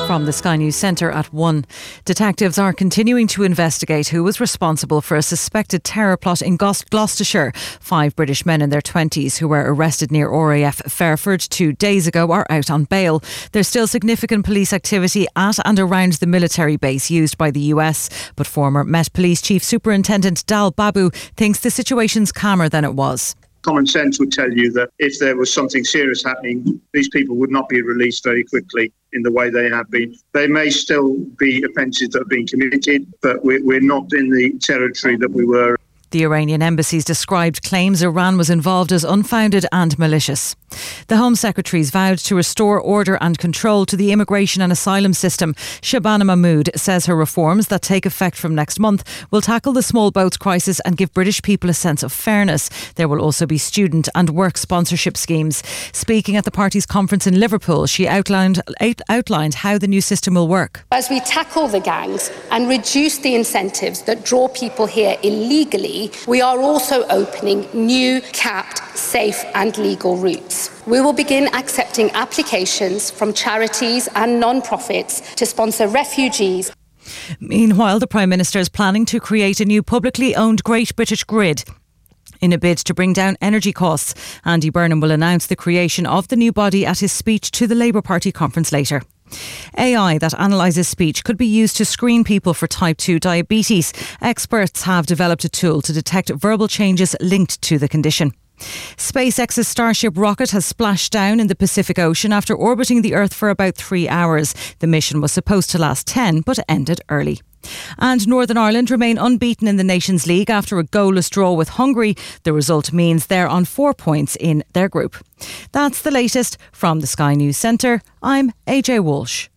From the Sky News Centre at 1. Detectives are continuing to investigate who was responsible for a suspected terror plot in Gloucestershire. 5 British men in their 20s who were arrested near RAF Fairford 2 days ago are out on bail. There's still significant police activity at and around the military base used by the US, but former Met Police Chief Superintendent Dal Babu thinks the situation's calmer than it was. Common sense would tell you that if there was something serious happening, these people would not be released very quickly in the way they have been. There may still be offences that have been committed, but we're not in the territory that we were. The Iranian embassy's described claims Iran was involved as unfounded and malicious. The Home Secretary's vowed to restore order and control to the immigration and asylum system. Shabana Mahmood says her reforms that take effect from next month will tackle the small boats crisis and give British people a sense of fairness. There will also be student and work sponsorship schemes. Speaking at the party's conference in Liverpool, she outlined how the new system will work. As we tackle the gangs and reduce the incentives that draw people here illegally, we are also opening new, capped, safe and legal routes. We will begin accepting applications from charities and non-profits to sponsor refugees. Meanwhile, the Prime Minister is planning to create a new publicly owned Great British Grid in a bid to bring down energy costs. Andy Burnham will announce the creation of the new body at his speech to the Labour Party conference later. AI that analyses speech could be used to screen people for type 2 diabetes. Experts have developed a tool to detect verbal changes linked to the condition. SpaceX's Starship rocket has splashed down in the Pacific Ocean after orbiting the Earth for about 3 hours. The mission was supposed to last 10 but ended early. And Northern Ireland remain unbeaten in the Nations League after a goalless draw with Hungary. The result means they're on 4 points in their group. That's the latest from the Sky News Centre. I'm AJ Walsh.